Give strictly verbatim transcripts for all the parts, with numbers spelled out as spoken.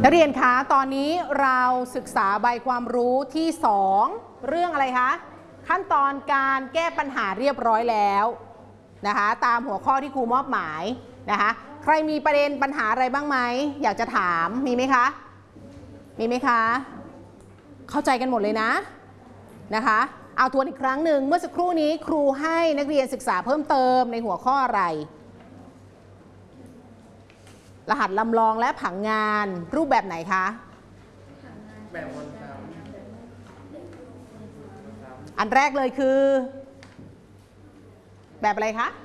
นักเรียนคะตอนนี้เราศึกษาใบความรู้ที่สองเรื่องอะไรคะขั้นตอนการแก้ปัญหาเรียบร้อยแล้วนะคะตามหัวข้อที่ครูมอบหมายนะคะใครมีประเด็นปัญหาอะไรบ้างไหมอยากจะถามมีไหมคะมีไหมคะเข้าใจกันหมดเลยนะนะคะเอาทวนอีกครั้งหนึ่งเมื่อสักครู่นี้ครูให้นักเรียนศึกษาเพิ่มเติมในหัวข้ออะไรรหัสลำลองและผังงานรูปแบบไหนคะแบบวนซ้ำอันแรกเลยคือแบบอะไรคะ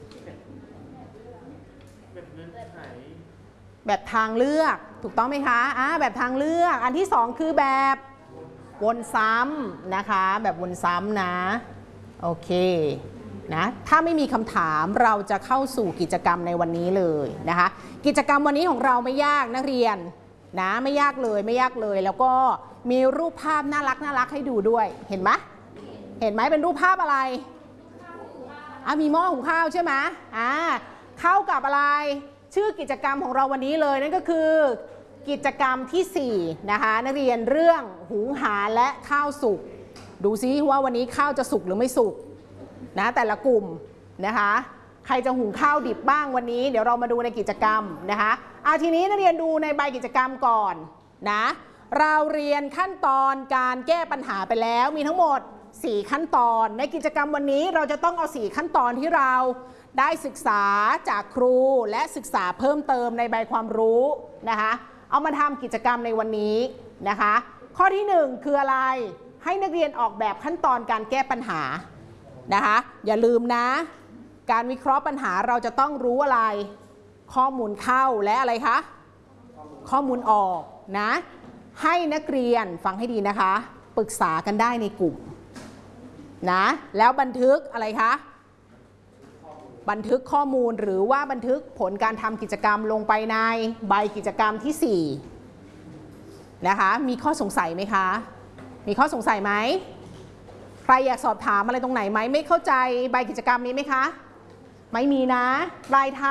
แบบทางเลือกถูกต้องไหมคะอ่าแบบทางเลือกอันที่สองคือแบบวนซ้ำนะคะแบบวนซ้ำนะโอเคนะถ้าไม่มีคำถามเราจะเข้าสู่กิจกรรมในวันนี้เลยนะคะกิจกรรมวันนี้ของเราไม่ยากนักเรียนนะไม่ยากเลยไม่ยากเลยแล้วก็มีรูปภาพน่ารักน่ารักให้ดูด้วยเห็นไหมเห็นไหมเป็นรูปภาพอะไรอ่ะมีหม้อหุงข้าวใช่ไหมอ่าเข้ากับอะไรชื่อกิจกรรมของเราวันนี้เลยนั่นก็คือกิจกรรมที่สี่นะคะนักเรียนเรื่องหุงหาและข้าวสุกดูซิว่าวันนี้ข้าวจะสุกหรือไม่สุกนะแต่ละกลุ่มนะคะใครจะหุงข้าวดิบบ้างวันนี้เดี๋ยวเรามาดูในกิจกรรมนะคะอาทีนี้นักเรียนดูในใบกิจกรรมก่อนนะเราเรียนขั้นตอนการแก้ปัญหาไปแล้วมีทั้งหมดสี่ขั้นตอนในกิจกรรมวันนี้เราจะต้องเอาสี่ขั้นตอนที่เราได้ศึกษาจากครูและศึกษาเพิ่มเติมในใบความรู้นะคะเอามาทำกิจกรรมในวันนี้นะคะข้อที่หนึ่งคืออะไรให้นักเรียนออกแบบขั้นตอนการแก้ปัญหานะคะอย่าลืมนะการวิเคราะห์ปัญหาเราจะต้องรู้อะไรข้อมูลเข้าและอะไรคะข้อมูลออกนะให้นักเรียนฟังให้ดีนะคะปรึกษากันได้ในกลุ่มนะแล้วบันทึกอะไรคะบันทึกข้อมูลหรือว่าบันทึกผลการทำกิจกรรมลงไปในใบกิจกรรมที่สี่นะคะมีข้อสงสัยไหมคะมีข้อสงสัยไหมใครอยากสอบถามอะไรตรงไหนไหมไม่เข้าใจใบกิจกรรมนี้ไหมคะไม่มีนะปลายทาง